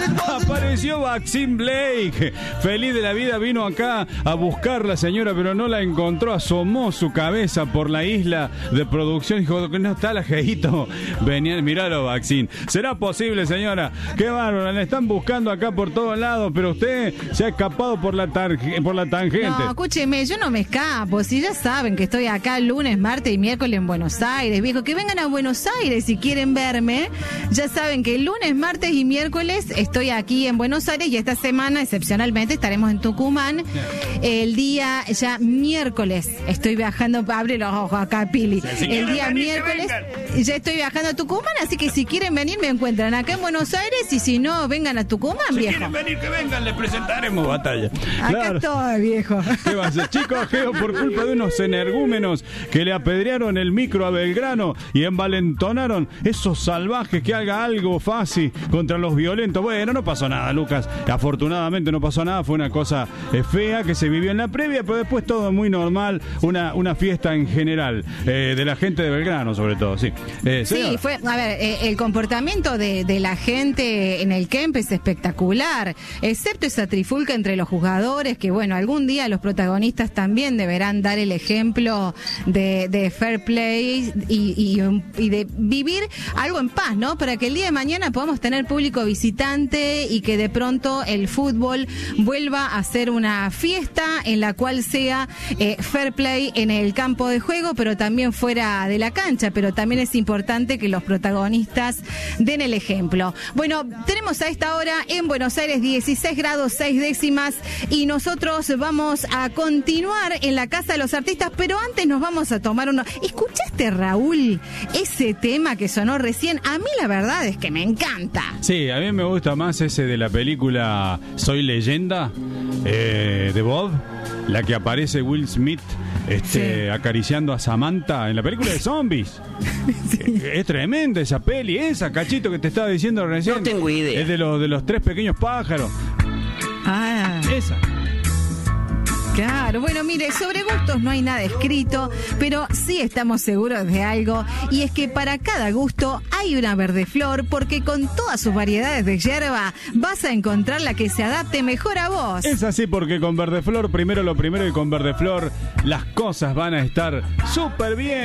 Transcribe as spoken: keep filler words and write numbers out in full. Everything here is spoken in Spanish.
Apareció Maxine Blake, feliz de la vida, vino acá a buscar la señora, pero no la encontró. Asomó su cabeza por la isla de producción y dijo que no está la Jeito. Venía, miralo, Maxine. ¿Será posible, señora? Qué bárbaro, la están buscando acá por todos lados, pero usted se ha escapado por la, targe- por la tangente. No, escúcheme, yo no me escapo. Si ya saben que estoy acá lunes, martes y miércoles en Buenos Aires, viejo, que vengan a Buenos Aires si quieren verme. Ya saben que lunes, martes y miércoles estoy aquí en Buenos Aires y esta semana, excepcionalmente, estaremos en Tucumán. El día ya miércoles estoy viajando, abre los ojos acá, Pili. Sí, sí, el día venir, miércoles ya estoy viajando a Tucumán, así que si quieren venir me encuentran acá en Buenos Aires y si no, vengan a Tucumán, Si viejo. quieren venir, que vengan, les presentaremos batalla. Acá Claro. estoy, viejo. ¿Qué va a hacer? Chico ajeo por culpa de unos energúmenos que le apedrearon el micro a Belgrano y envalentonaron esos salvajes que haga algo fácil contra los violentos. Bueno, no pasó nada, Lucas. Afortunadamente no pasó nada. Fue una cosa eh, fea que se vivió en la previa, pero después todo muy normal. Una, una fiesta en general eh, de la gente de Belgrano, sobre todo. Sí, eh, Sí, fue, a ver, eh, el comportamiento de, de la gente en el camp es espectacular, excepto esa trifulca entre los jugadores, que bueno, algún día los protagonistas también deberán dar el ejemplo de, de fair play y, y, y de vivir algo en paz, ¿no? Para que el día de mañana podamos tener público visitante y que de pronto el fútbol vuelva a ser una fiesta en la cual sea eh, fair play en el campo de juego, pero también fuera de la cancha, pero también es importante que los protagonistas den el ejemplo. Bueno, tenemos a esta hora en Buenos Aires dieciséis grados seis décimas y nosotros vamos a continuar en la Casa de los Artistas, pero antes nos vamos a tomar uno. ¿Escuchaste, Raúl, ese tema que sonó recién? A mí la verdad es que me encanta. Sí, a mí me gusta más ese de la película Soy Leyenda, eh, de Bob, la que aparece Will Smith este, Sí. acariciando a Samantha en la película de zombies. Sí. Es tremenda esa peli, esa, Cachito, que te estaba diciendo recién. No tengo idea. Es de los, de los tres pequeños pájaros. Ah. Esa. Claro, bueno, mire, sobre gustos no hay nada escrito, pero sí estamos seguros de algo, y es que para cada gusto hay una verdeflor, porque con todas sus variedades de hierba vas a encontrar la que se adapte mejor a vos. Es así porque con Verdeflor, primero lo primero, y con Verdeflor las cosas van a estar súper bien.